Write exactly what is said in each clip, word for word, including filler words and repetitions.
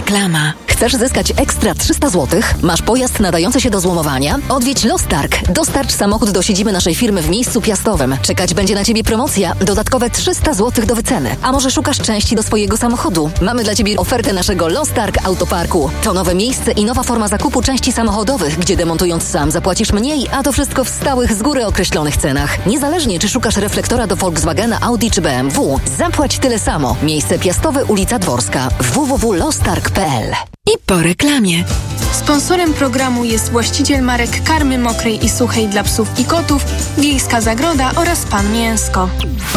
Reklama. Chcesz zyskać ekstra trzysta złotych? Masz pojazd nadający się do złomowania? Odwiedź Lostarg. Dostarcz samochód do siedziby naszej firmy w miejscu piastowym. Czekać będzie na Ciebie promocja. Dodatkowe trzysta złotych do wyceny. A może szukasz części do swojego samochodu? Mamy dla Ciebie ofertę naszego Lostarg Autoparku. To nowe miejsce i nowa forma zakupu części samochodowych, gdzie demontując sam zapłacisz mniej, a to wszystko w stałych, z góry określonych cenach. Niezależnie, czy szukasz reflektora do Volkswagena, Audi czy B M W, zapłać tyle samo. Miejsce piastowe, ulica Dworska. w w w kropka lostarg kropka p l. I po reklamie. Sponsorem programu jest właściciel marek karmy mokrej i suchej dla psów i kotów, Wiejska Zagroda oraz Pan Mięsko.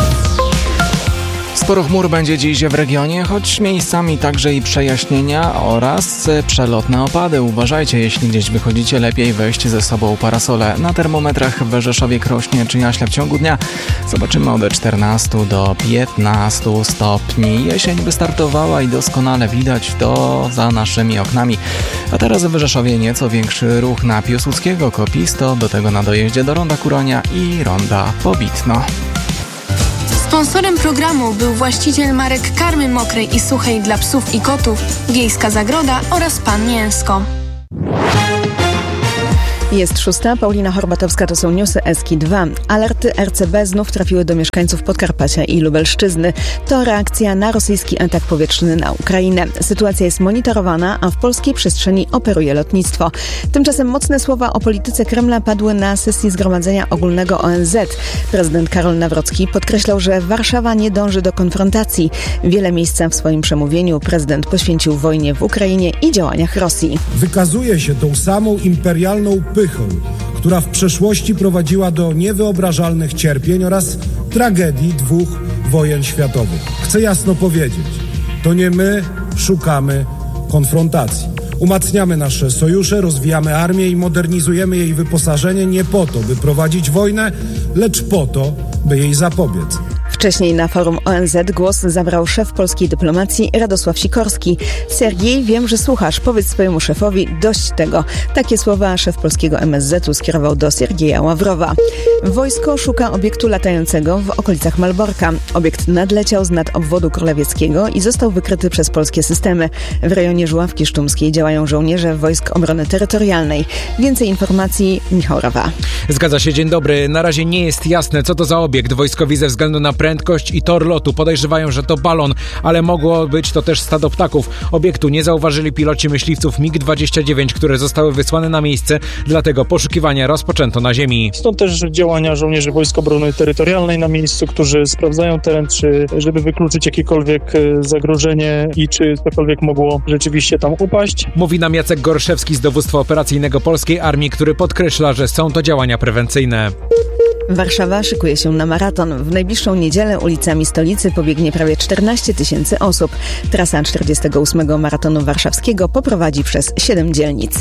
Sporo chmur będzie dziś w regionie, choć miejscami także i przejaśnienia oraz przelotne opady. Uważajcie, jeśli gdzieś wychodzicie, lepiej weźcie ze sobą parasole. Na termometrach w Rzeszowie, Krośnie czy Jaśle w ciągu dnia zobaczymy od czternastu do piętnastu stopni. Jesień wystartowała i doskonale widać to za naszymi oknami. A teraz w Rzeszowie nieco większy ruch na Piłsudskiego, Kopisto, do tego na dojeździe do Ronda Kuronia i Ronda Pobitno. Sponsorem programu był właściciel marek karmy mokrej i suchej dla psów i kotów, Wiejska Zagroda oraz Pan Mięsko. Jest szósta, Paulina Horbatowska, to są newsy S K I dwa. Alerty R C B znów trafiły do mieszkańców Podkarpacia i Lubelszczyzny. To reakcja na rosyjski atak powietrzny na Ukrainę. Sytuacja jest monitorowana, a w polskiej przestrzeni operuje lotnictwo. Tymczasem mocne słowa o polityce Kremla padły na sesji Zgromadzenia Ogólnego O N Z. Prezydent Karol Nawrocki podkreślał, że Warszawa nie dąży do konfrontacji. Wiele miejsca w swoim przemówieniu prezydent poświęcił wojnie w Ukrainie i działaniach Rosji. Wykazuje się tą samą imperialną pychą, która w przeszłości prowadziła do niewyobrażalnych cierpień oraz tragedii dwóch wojen światowych. Chcę jasno powiedzieć, to nie my szukamy konfrontacji. Umacniamy nasze sojusze, rozwijamy armię i modernizujemy jej wyposażenie nie po to, by prowadzić wojnę, lecz po to, by jej zapobiec. Wcześniej na forum O N Z głos zabrał szef polskiej dyplomacji Radosław Sikorski. Sergiej, wiem, że słuchasz. Powiedz swojemu szefowi dość tego. Takie słowa szef polskiego M S Z u skierował do Siergieja Ławrowa. Wojsko szuka obiektu latającego w okolicach Malborka. Obiekt nadleciał z nad obwodu Królewieckiego i został wykryty przez polskie systemy. W rejonie Żuławki Sztumskiej działają żołnierze Wojsk Obrony Terytorialnej. Więcej informacji Michał Rawa. Zgadza się, dzień dobry. Na razie nie jest jasne, co to za obiekt. Wojskowi ze względu na prędkość i tor lotu podejrzewają, że to balon, ale mogło być to też stado ptaków. Obiektu nie zauważyli piloci myśliwców mig dwadzieścia dziewięć, które zostały wysłane na miejsce, dlatego poszukiwania rozpoczęto na ziemi. Stąd też działania żołnierzy Wojsk Obrony Terytorialnej na miejscu, którzy sprawdzają teren, czy żeby wykluczyć jakiekolwiek zagrożenie i czy cokolwiek mogło rzeczywiście tam upaść. Mówi nam Jacek Gorszewski z Dowództwa Operacyjnego Polskiej Armii, który podkreśla, że są to działania prewencyjne. Warszawa szykuje się na maraton. W najbliższą niedzielę ulicami stolicy pobiegnie prawie czternaście tysięcy osób. Trasa czterdziestego ósmego maratonu warszawskiego poprowadzi przez siedem dzielnic.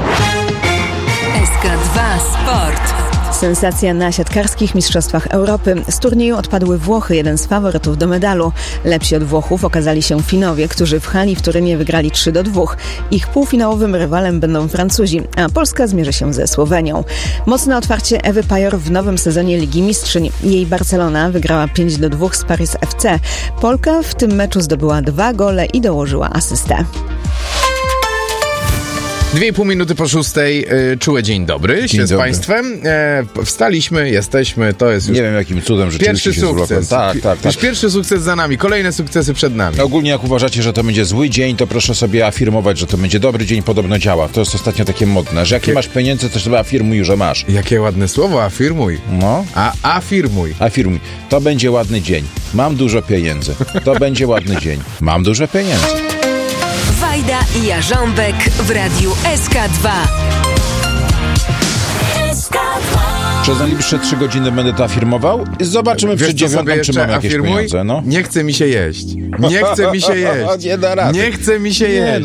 S K dwa Sport. Sensacja na siatkarskich mistrzostwach Europy. Z turnieju odpadły Włochy, jeden z faworytów do medalu. Lepsi od Włochów okazali się Finowie, którzy w hali w Turynie wygrali trzy do dwóch. Ich półfinałowym rywalem będą Francuzi, a Polska zmierzy się ze Słowenią. Mocne otwarcie Ewy Pajor w nowym sezonie Ligi Mistrzyń. Jej Barcelona wygrała pięć do dwóch z Paris F C. Polka w tym meczu zdobyła dwa gole i dołożyła asystę. Dwie i pół minuty po szóstej, yy, czuły dzień dobry, się z Państwem. E, wstaliśmy, jesteśmy, to jest już... Nie wiem jakim cudem rzeczywiście pierwszy się sukces. Tak, tak, tak. Już pierwszy sukces za nami, kolejne sukcesy przed nami. Ogólnie jak uważacie, że to będzie zły dzień, to proszę sobie afirmować, że to będzie dobry dzień, podobno działa. To jest ostatnio takie modne, że jak nie masz pieniędzy, to sobie afirmuj, że masz. Jakie ładne słowo, afirmuj. No. A afirmuj. Afirmuj. To będzie ładny dzień. Mam dużo pieniędzy. To będzie ładny dzień. Mam dużo pieniędzy. Wajda i Jarząbek w radiu S K dwa. Przez najbliższe trzy godziny będę to afirmował. Zobaczymy przed dziewiątą, czy mam jakieś afirmuj? pieniądze. No. Nie chce mi się jeść. Nie chce mi się jeść. Nie da rady. Nie chce mi się jeść.